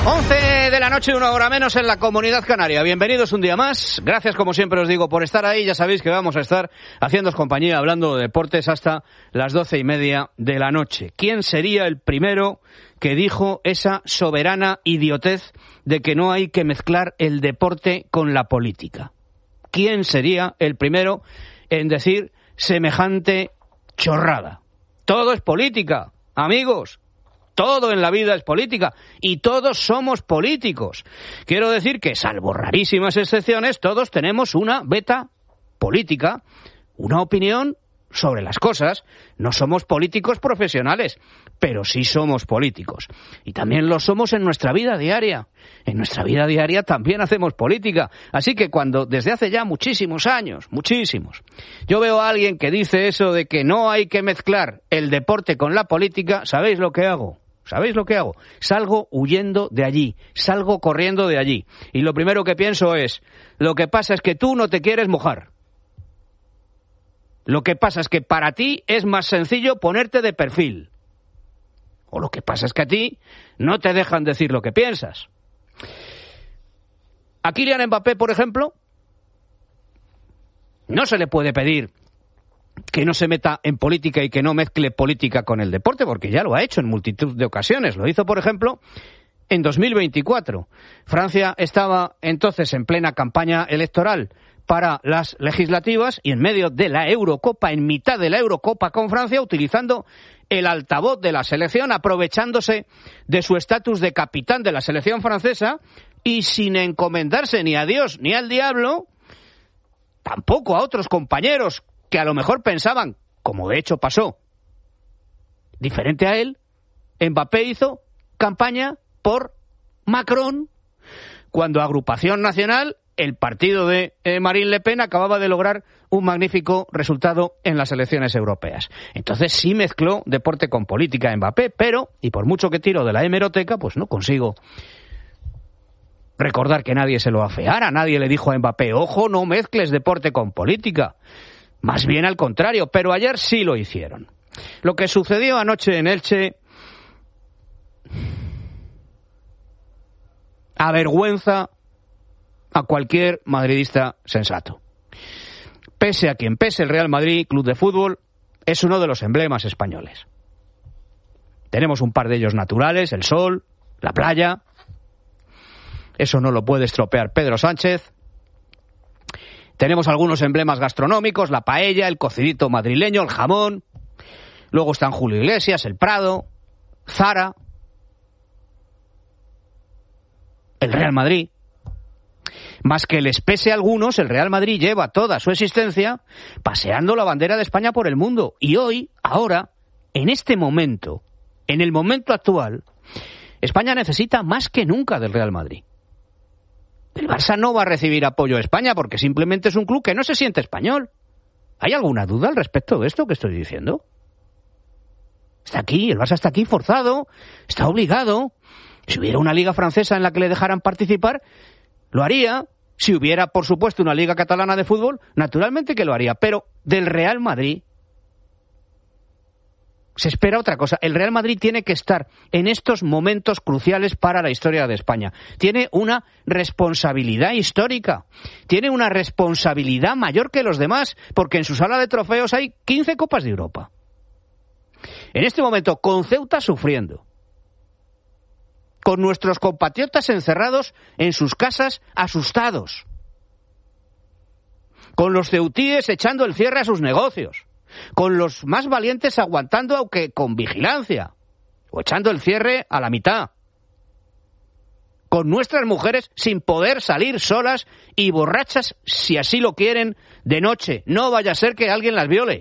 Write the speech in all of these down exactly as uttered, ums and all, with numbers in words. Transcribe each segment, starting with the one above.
once de la noche, una hora menos en la Comunidad Canaria. Bienvenidos un día más. Gracias, como siempre os digo, por estar ahí. Ya sabéis que vamos a estar haciéndoos compañía, hablando de deportes hasta las doce y media de la noche. ¿Quién sería el primero que dijo esa soberana idiotez de que no hay que mezclar el deporte con la política? ¿Quién sería el primero en decir semejante chorrada? Todo es política, amigos. Todo en la vida es política y todos somos políticos. Quiero decir que, salvo rarísimas excepciones, todos tenemos una beta política, una opinión sobre las cosas. No somos políticos profesionales, pero sí somos políticos. Y también lo somos en nuestra vida diaria. En nuestra vida diaria también hacemos política. Así que cuando, desde hace ya muchísimos años, muchísimos, yo veo a alguien que dice eso de que no hay que mezclar el deporte con la política, ¿sabéis lo que hago? ¿Sabéis lo que hago? Salgo huyendo de allí, salgo corriendo de allí. Y lo primero que pienso es, lo que pasa es que tú no te quieres mojar. Lo que pasa es que para ti es más sencillo ponerte de perfil. O lo que pasa es que a ti no te dejan decir lo que piensas. A Kylian Mbappé, por ejemplo, no se le puede pedir que no se meta en política y que no mezcle política con el deporte, porque ya lo ha hecho en multitud de ocasiones. Lo hizo, por ejemplo, en dos mil veinticuatro. Francia estaba entonces en plena campaña electoral para las legislativas y en medio de la Eurocopa, en mitad de la Eurocopa con Francia, utilizando el altavoz de la selección, aprovechándose de su estatus de capitán de la selección francesa y sin encomendarse ni a Dios ni al diablo, tampoco a otros compañeros que a lo mejor pensaban, como de hecho pasó, diferente a él. Mbappé hizo campaña por Macron, cuando Agrupación Nacional, el partido de eh, Marine Le Pen, acababa de lograr un magnífico resultado en las elecciones europeas. Entonces sí mezcló deporte con política Mbappé, pero, y por mucho que tiro de la hemeroteca, pues no consigo recordar que nadie se lo afeara. Nadie le dijo a Mbappé, ojo, no mezcles deporte con política. Más bien al contrario, pero ayer sí lo hicieron. Lo que sucedió anoche en Elche avergüenza a cualquier madridista sensato. Pese a quien pese, el Real Madrid, club de fútbol, es uno de los emblemas españoles. Tenemos un par de ellos naturales, el sol, la playa. Eso no lo puede estropear Pedro Sánchez. Tenemos algunos emblemas gastronómicos, la paella, el cocidito madrileño, el jamón. Luego están Julio Iglesias, el Prado, Zara, el Real Madrid. Más que les pese a algunos, el Real Madrid lleva toda su existencia paseando la bandera de España por el mundo. Y hoy, ahora, en este momento, en el momento actual, España necesita más que nunca del Real Madrid. El Barça no va a recibir apoyo a España porque simplemente es un club que no se siente español. ¿Hay alguna duda al respecto de esto que estoy diciendo? Está aquí, el Barça está aquí forzado, está obligado. Si hubiera una liga francesa en la que le dejaran participar, lo haría. Si hubiera, por supuesto, una liga catalana de fútbol, naturalmente que lo haría. Pero del Real Madrid se espera otra cosa. El Real Madrid tiene que estar en estos momentos cruciales para la historia de España. Tiene una responsabilidad histórica. Tiene una responsabilidad mayor que los demás, porque en su sala de trofeos hay quince Copas de Europa. En este momento, con Ceuta sufriendo, con nuestros compatriotas encerrados en sus casas asustados, con los ceutíes echando el cierre a sus negocios, con los más valientes aguantando aunque con vigilancia, o echando el cierre a la mitad, con nuestras mujeres sin poder salir solas y borrachas, si así lo quieren, de noche. No vaya a ser que alguien las viole.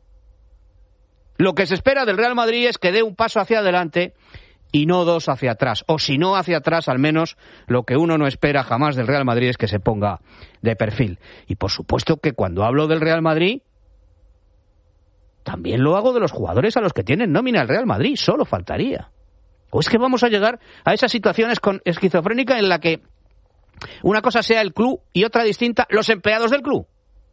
Lo que se espera del Real Madrid es que dé un paso hacia adelante y no dos hacia atrás. O si no hacia atrás, al menos lo que uno no espera jamás del Real Madrid es que se ponga de perfil. Y por supuesto que cuando hablo del Real Madrid, también lo hago de los jugadores a los que tienen nómina el Real Madrid. Solo faltaría. ¿O es que vamos a llegar a esas situaciones con esquizofrénica en la que una cosa sea el club y otra distinta los empleados del club?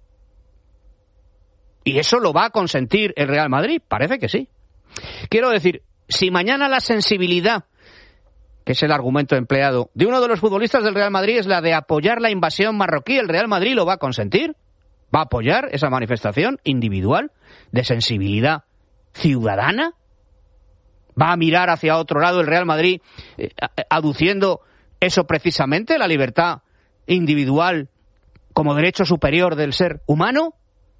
¿Y eso lo va a consentir el Real Madrid? Parece que sí. Quiero decir, si mañana la sensibilidad que es el argumento empleado de uno de los futbolistas del Real Madrid, es la de apoyar la invasión marroquí. ¿El Real Madrid lo va a consentir? ¿Va a apoyar esa manifestación individual de sensibilidad ciudadana? ¿Va a mirar hacia otro lado el Real Madrid eh, aduciendo eso precisamente, la libertad individual como derecho superior del ser humano?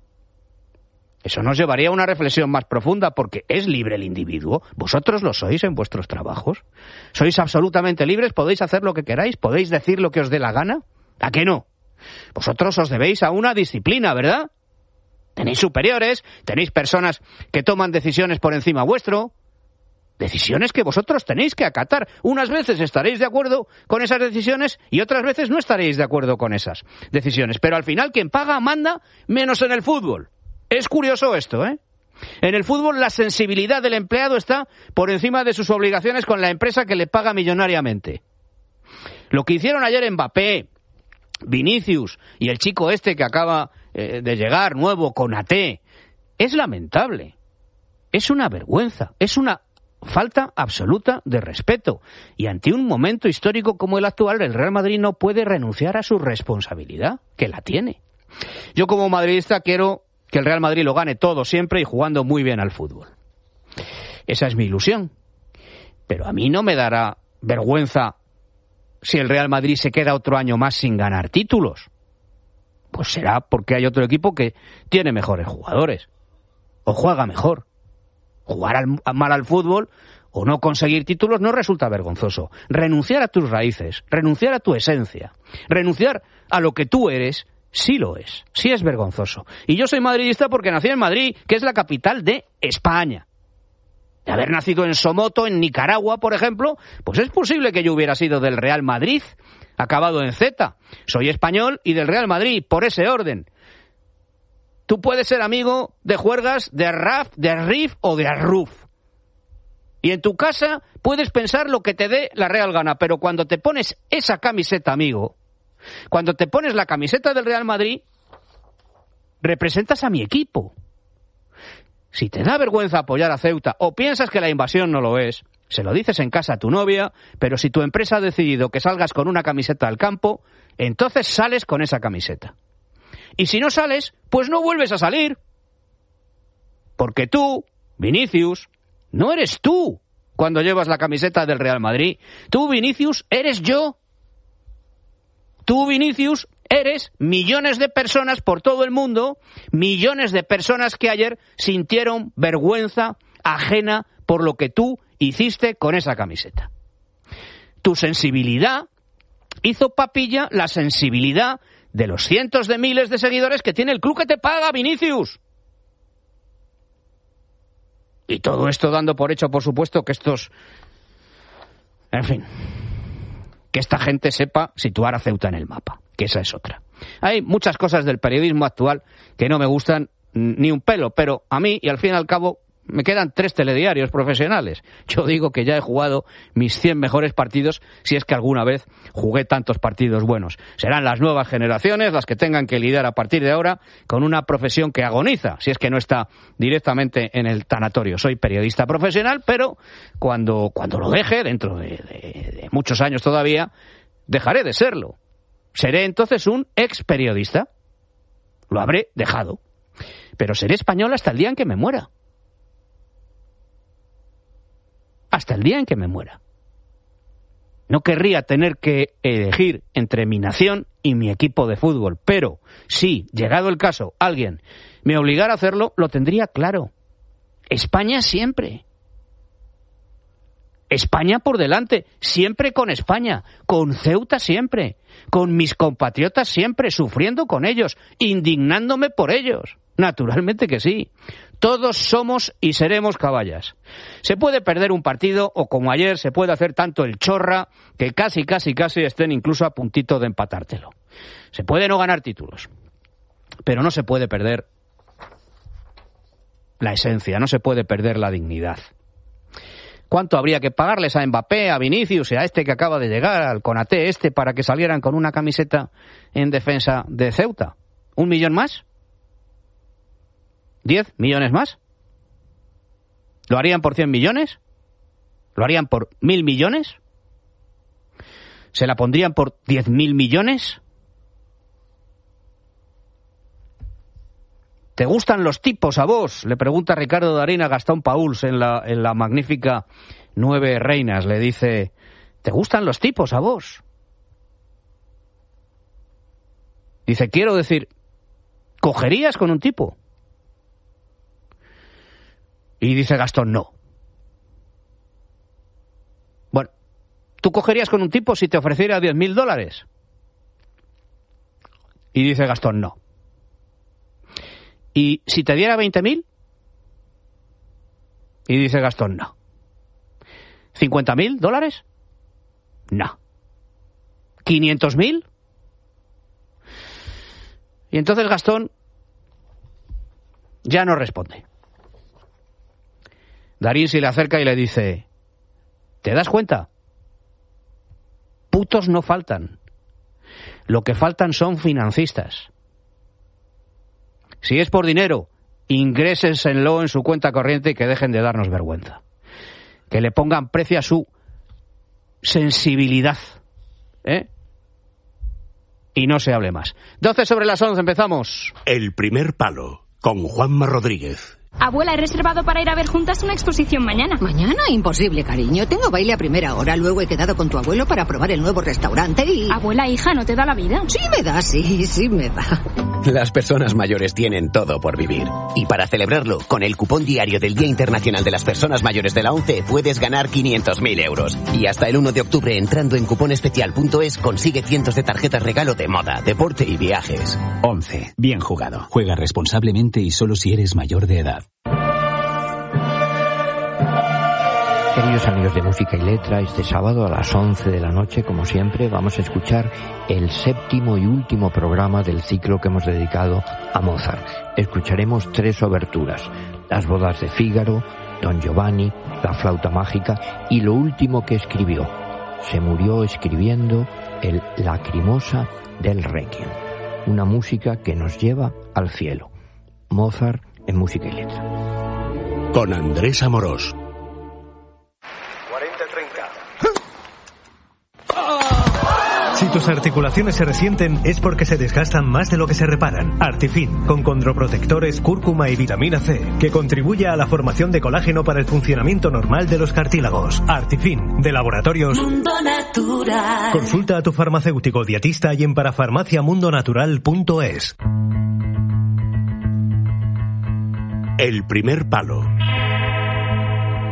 Eso nos llevaría a una reflexión más profunda, porque ¿es libre el individuo? ¿Vosotros lo sois en vuestros trabajos? ¿Sois absolutamente libres? ¿Podéis hacer lo que queráis? ¿Podéis decir lo que os dé la gana? ¿A qué no? Vosotros os debéis a una disciplina, ¿verdad? Tenéis superiores, tenéis personas que toman decisiones por encima vuestro, decisiones que vosotros tenéis que acatar. Unas veces estaréis de acuerdo con esas decisiones y otras veces no estaréis de acuerdo con esas decisiones. Pero al final quien paga manda, menos en el fútbol. Es curioso esto, ¿eh? En el fútbol la sensibilidad del empleado está por encima de sus obligaciones con la empresa que le paga millonariamente. Lo que hicieron ayer Mbappé, Vinicius y el chico este que acaba eh, de llegar nuevo, Konaté, es lamentable. Es una vergüenza, es una falta absoluta de respeto. Y ante un momento histórico como el actual, el Real Madrid no puede renunciar a su responsabilidad, que la tiene. Yo como madridista quiero que el Real Madrid lo gane todo siempre y jugando muy bien al fútbol. Esa es mi ilusión. Pero a mí no me dará vergüenza si el Real Madrid se queda otro año más sin ganar títulos. Pues será porque hay otro equipo que tiene mejores jugadores o juega mejor. Jugar al, mal al fútbol o no conseguir títulos no resulta vergonzoso. Renunciar a tus raíces, renunciar a tu esencia, renunciar a lo que tú eres, sí lo es, sí es vergonzoso. Y yo soy madridista porque nací en Madrid, que es la capital de España. De haber nacido en Somoto, en Nicaragua, por ejemplo, pues es posible que yo hubiera sido del Real Madrid, acabado en Z. Soy español y del Real Madrid, por ese orden. Tú puedes ser amigo de Juergas, de Raf, de Rif o de Arruf. Y en tu casa puedes pensar lo que te dé la real gana, pero cuando te pones esa camiseta, amigo, cuando te pones la camiseta del Real Madrid, representas a mi equipo. Si te da vergüenza apoyar a Ceuta o piensas que la invasión no lo es, se lo dices en casa a tu novia, pero si tu empresa ha decidido que salgas con una camiseta al campo, entonces sales con esa camiseta. Y si no sales, pues no vuelves a salir. Porque tú, Vinicius, no eres tú cuando llevas la camiseta del Real Madrid. Tú, Vinicius, eres yo. Tú, Vinicius, eres millones de personas por todo el mundo, millones de personas que ayer sintieron vergüenza ajena por lo que tú hiciste con esa camiseta. Tu sensibilidad hizo papilla la sensibilidad de los cientos de miles de seguidores que tiene el club que te paga, Vinicius. Y todo esto dando por hecho, por supuesto, que estos... En fin... que esta gente sepa situar a Ceuta en el mapa, que esa es otra. Hay muchas cosas del periodismo actual que no me gustan ni un pelo, pero a mí, y al fin y al cabo, me quedan tres telediarios profesionales. Yo digo que ya he jugado mis cien mejores partidos, si es que alguna vez jugué tantos partidos buenos. Serán las nuevas generaciones las que tengan que lidiar a partir de ahora con una profesión que agoniza, si es que no está directamente en el tanatorio. Soy periodista profesional, pero cuando, cuando lo deje, dentro de, de, de muchos años todavía, dejaré de serlo. Seré entonces un ex periodista. Lo habré dejado. Pero seré español hasta el día en que me muera. Hasta el día en que me muera. No querría tener que elegir entre mi nación y mi equipo de fútbol, pero si, llegado el caso, alguien me obligara a hacerlo, lo tendría claro. España siempre. España por delante, siempre con España, con Ceuta siempre, con mis compatriotas siempre, sufriendo con ellos, indignándome por ellos. Naturalmente que sí. Todos somos y seremos caballas. Se puede perder un partido o, como ayer, se puede hacer tanto el chorra que casi, casi, casi estén incluso a puntito de empatártelo. Se puede no ganar títulos, pero no se puede perder la esencia, no se puede perder la dignidad. ¿Cuánto habría que pagarles a Mbappé, a Vinicius y a este que acaba de llegar, al Konaté este, para que salieran con una camiseta en defensa de Ceuta? ¿Un millón más? ¿Diez millones más? ¿Lo harían por cien millones? ¿Lo harían por mil millones? ¿Se la pondrían por diez mil millones? ¿Te gustan los tipos a vos? Le pregunta Ricardo Darín a Gastón Pauls en la, en la magnífica Nueve Reinas. Le dice, ¿te gustan los tipos a vos? Dice, quiero decir, ¿cogerías con un tipo? Y dice Gastón, no. Bueno, ¿tú cogerías con un tipo si te ofreciera diez mil dólares? Y dice Gastón, no. ¿Y si te diera veinte mil? Y dice Gastón, no. ¿cincuenta mil dólares? No. ¿quinientos mil? Y entonces Gastón ya no responde. Darín se le acerca y le dice, ¿te das cuenta? Putos no faltan. Lo que faltan son financistas. Si es por dinero, ingrésenlo en su cuenta corriente y que dejen de darnos vergüenza. Que le pongan precio a su sensibilidad. ¿Eh? Y no se hable más. doce sobre las once, empezamos. El primer palo, con Juanma Rodríguez. Abuela, he reservado para ir a ver juntas una exposición mañana. ¿Mañana? Imposible, cariño. Tengo baile a primera hora. Luego he quedado con tu abuelo para probar el nuevo restaurante y... Abuela, hija, ¿no te da la vida? Sí me da, sí, sí me da. Las personas mayores tienen todo por vivir. Y para celebrarlo, con el cupón diario del Día Internacional de las Personas Mayores de la ONCE, puedes ganar quinientos mil euros. Y hasta el uno de octubre, entrando en cuponespecial punto es, consigue cientos de tarjetas regalo de moda, deporte y viajes. ONCE. Bien jugado. Juega responsablemente y solo si eres mayor de edad. Queridos amigos de Música y Letra, este sábado a las once de la noche, como siempre, vamos a escuchar el séptimo y último programa del ciclo que hemos dedicado a Mozart. Escucharemos tres oberturas: Las bodas de Fígaro, Don Giovanni, La flauta mágica y lo último que escribió. Se murió escribiendo el Lacrimosa del Requiem, una música que nos lleva al cielo. Mozart en Música y Letra. Con Andrés Amorós. Si tus articulaciones se resienten es porque se desgastan más de lo que se reparan. Artifin, con condroprotectores, cúrcuma y vitamina C, que contribuye a la formación de colágeno para el funcionamiento normal de los cartílagos. Artifin, de Laboratorios Mundo Natural. Consulta a tu farmacéutico dietista y en parafarmaciamundonatural punto es. El primer palo,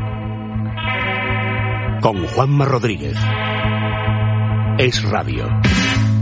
con Juanma Rodríguez. Es Radio.